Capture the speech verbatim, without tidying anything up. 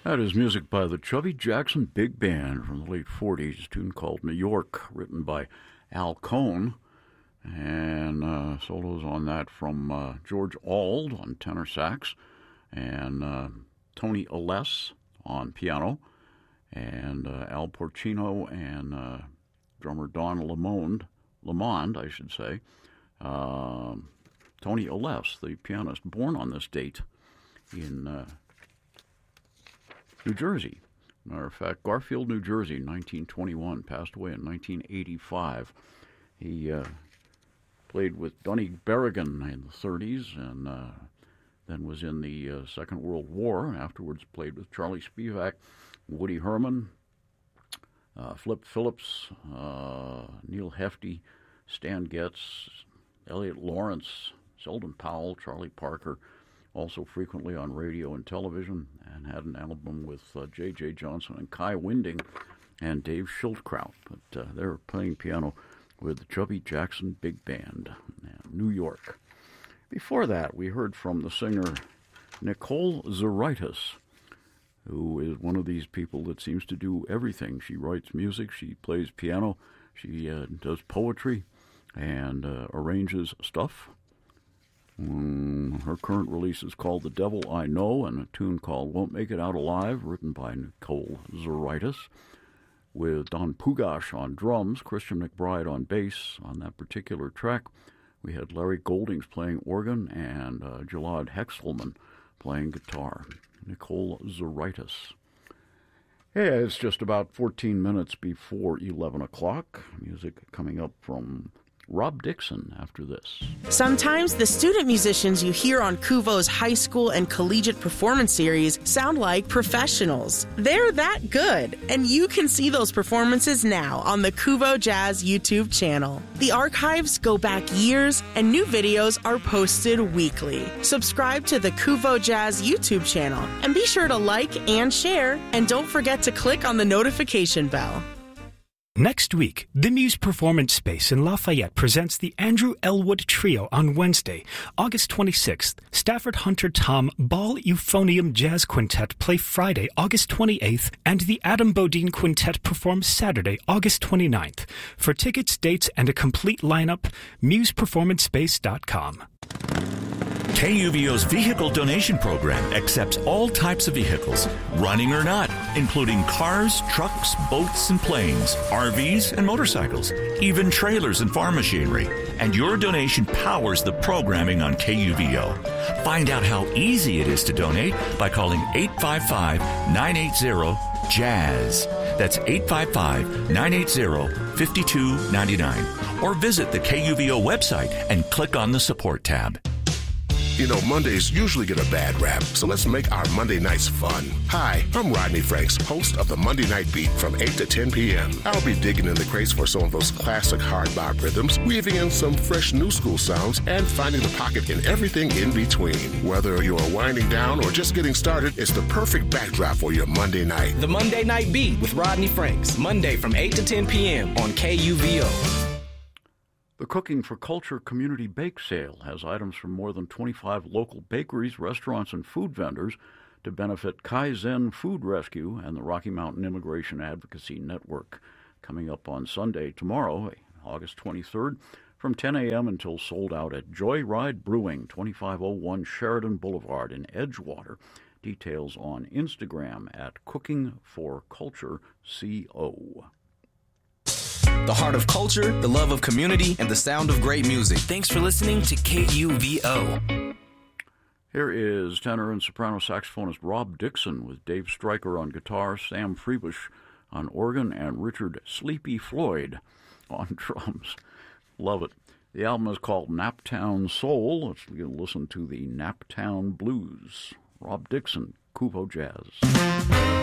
That is music by the Chubby Jackson Big Band from the late forties, a tune called New York, written by Al Cohn, and uh, solos on that from uh, George Auld on tenor sax, and uh, Tony Aless on piano, and uh, Al Porcino and uh, drummer Don Lamond, Lamond, I should say. Uh, Tony Aless, the pianist, born on this date in Uh, New Jersey. Matter of fact, Garfield, New Jersey, nineteen twenty-one, passed away in nineteen eighty-five. He uh, played with Dunny Berrigan in the thirties and uh, then was in the uh, Second World War, and afterwards played with Charlie Spivak, Woody Herman, uh, Flip Phillips, uh, Neil Hefti, Stan Getz, Elliot Lawrence, Selden Powell, Charlie Parker, also frequently on radio and television, and had an album with uh, J J. Johnson and Kai Winding and Dave Schildkraut. But uh, they were playing piano with the Chubby Jackson Big Band in New York. Before that, we heard from the singer Nicole Zaritis, who is one of these people that seems to do everything. She writes music, she plays piano, she uh, does poetry, and uh, arranges stuff. Mm, her current release is called The Devil I Know, and a tune called Won't Make It Out Alive, written by Nicole Zaritis, with Don Pugash on drums, Christian McBride on bass. On that particular track, we had Larry Goldings playing organ and uh, Jalad Hexelman playing guitar. Nicole Zaritis. Hey, it's just about fourteen minutes before eleven o'clock. Music coming up from Rob Dixon after this. Sometimes the student musicians you hear on Kuvo's high school and collegiate performance series sound like professionals. They're that good, and you can see those performances now on the Kuvo Jazz YouTube channel. The archives go back years, and new videos are posted weekly. Subscribe to the Kuvo Jazz YouTube channel, and be sure to like and share, and don't forget to click on the notification bell. Next week, the Muse Performance Space in Lafayette presents the Andrew Elwood Trio on Wednesday, August twenty-sixth. Stafford Hunter Tom Ball Euphonium Jazz Quintet play Friday, August twenty-eighth, and the Adam Bodine Quintet perform Saturday, August twenty-ninth. For tickets, dates, and a complete lineup, muse performance space dot com. K U V O's vehicle donation program accepts all types of vehicles, running or not, including cars, trucks, boats, and planes, R Vs, and motorcycles, even trailers and farm machinery. And your donation powers the programming on K U V O. Find out how easy it is to donate by calling eight five five, nine eight zero, JAZZ. That's eight five five, nine eight zero, five two nine nine. Or visit the K U V O website and click on the support tab. You know, Mondays usually get a bad rap, so let's make our Monday nights fun. Hi, I'm Rodney Franks, host of the Monday Night Beat from eight to ten p.m. I'll be digging in the crates for some of those classic hard bop rhythms, weaving in some fresh new school sounds, and finding the pocket in everything in between. Whether you're winding down or just getting started, it's the perfect backdrop for your Monday night. The Monday Night Beat with Rodney Franks, Monday from eight to ten p.m. on K U V O. The Cooking for Culture Community Bake Sale has items from more than twenty-five local bakeries, restaurants, and food vendors to benefit Kaizen Food Rescue and the Rocky Mountain Immigration Advocacy Network. Coming up on Sunday, tomorrow, August twenty-third, from ten a.m. until sold out at Joyride Brewing, twenty-five oh one Sheridan Boulevard in Edgewater. Details on Instagram at Cooking for Culture C O. The heart of culture, the love of community, and the sound of great music. Thanks for listening to K U V O. Here is tenor and soprano saxophonist Rob Dixon with Dave Stryker on guitar, Sam Freebush on organ, and Richard Sleepy Floyd on drums. Love it. The album is called Naptown Soul. Let's listen to the Naptown Blues. Rob Dixon, Kuvo Jazz.